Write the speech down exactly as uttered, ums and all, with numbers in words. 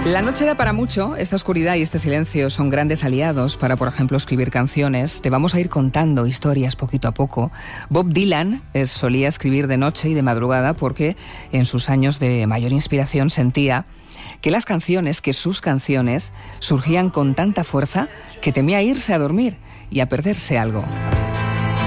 La noche da para mucho. Esta oscuridad y este silencio son grandes aliados para, por ejemplo, escribir canciones. Te vamos a ir contando historias poquito a poco. Bob Dylan eh, solía escribir de noche y de madrugada porque en sus años de mayor inspiración sentía que las canciones, que sus canciones, surgían con tanta fuerza que temía irse a dormir y a perderse algo.